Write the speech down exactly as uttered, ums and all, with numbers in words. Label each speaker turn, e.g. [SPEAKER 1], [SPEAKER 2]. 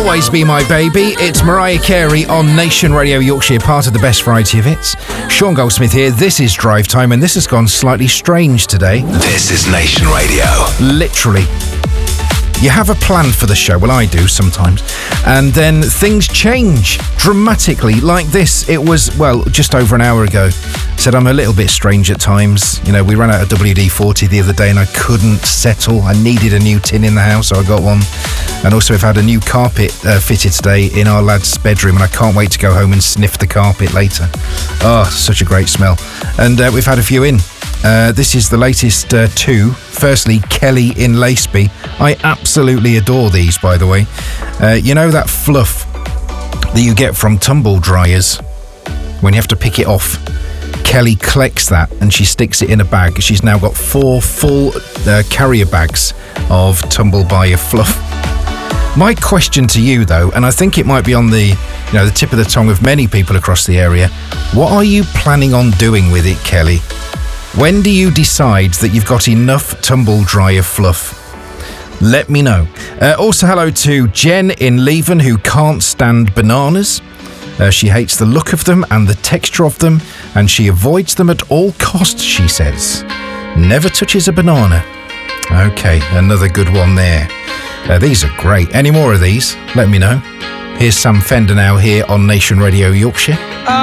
[SPEAKER 1] Always Be My Baby. It's Mariah Carey on Nation Radio Yorkshire, part of the best variety of hits. Sean Goldsmith here. This is Drive Time, and this has gone slightly strange today.
[SPEAKER 2] This is Nation Radio.
[SPEAKER 1] Literally. You have a plan for the show, well I do sometimes, and then things change dramatically like this. It was, well, just over an hour ago. Said I'm a little bit strange at times. You know, we ran out of W D forty the other day and I couldn't settle. I needed a new tin in the house, so I got one. And also we've had a new carpet uh, fitted today in our lad's bedroom, and I can't wait to go home and sniff the carpet later. Oh, such a great smell. And uh, we've had a few in. Uh, this is the latest uh, two. Firstly, Kelly in Laceby. I absolutely adore these, by the way. Uh, you know that fluff that you get from tumble dryers when you have to pick it off? Kelly collects that and she sticks it in a bag. She's now got four full uh, carrier bags of Tumble Buyer fluff. My question to you, though, and I think it might be on the, you know, the tip of the tongue of many people across the area, what are you planning on doing with it, Kelly? When do you decide that you've got enough tumble dryer fluff? Let me know. Uh, also, hello to Jen in Leven, who can't stand bananas. Uh, she hates the look of them and the texture of them, and she avoids them at all costs, she says. Never touches a banana. Okay, another good one there. Uh, these are great. Any more of these? Let me know. Here's Sam Fender now here on Nation Radio Yorkshire.